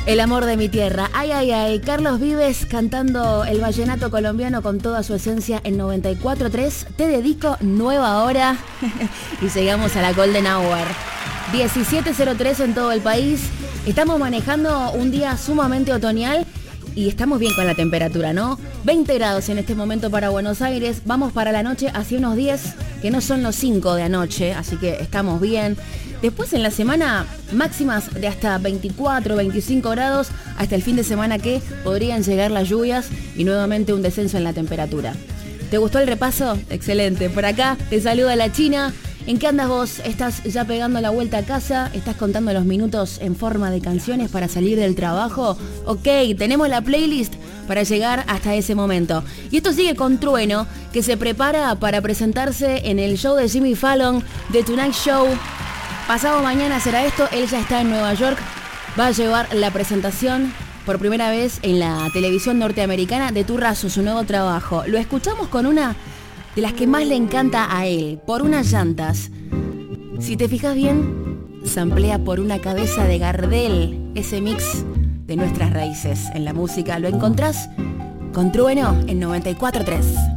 El amor de mi tierra. Ay, ay, ay. Carlos Vives cantando el vallenato colombiano con toda su esencia en 94.3. Te dedico nueva hora. Y llegamos a la Golden Hour. 17:03 en todo el país. Estamos manejando un día sumamente otoñal. Y estamos bien con la temperatura, ¿no? 20 grados en este momento para Buenos Aires. Vamos para la noche hacia unos 10, que no son los 5 de anoche. Así que estamos bien. Después en la semana, máximas de hasta 24, 25 grados, hasta el fin de semana que podrían llegar las lluvias y nuevamente un descenso en la temperatura. ¿Te gustó el repaso? Excelente. Por acá te saluda la China. ¿En qué andas vos? ¿Estás ya pegando la vuelta a casa? ¿Estás contando los minutos en forma de canciones para salir del trabajo? Ok, tenemos la playlist para llegar hasta ese momento. Y esto sigue con Trueno, que se prepara para presentarse en el show de Jimmy Fallon, The Tonight Show. Pasado mañana será esto, él ya está en Nueva York, va a llevar la presentación por primera vez en la televisión norteamericana de Turrazo, su nuevo trabajo. Lo escuchamos con una de las que más le encanta a él, Por unas llantas. Si te fijas bien, samplea Por una cabeza de Gardel, ese mix de nuestras raíces en la música. Lo encontrás con Trueno en 94.3.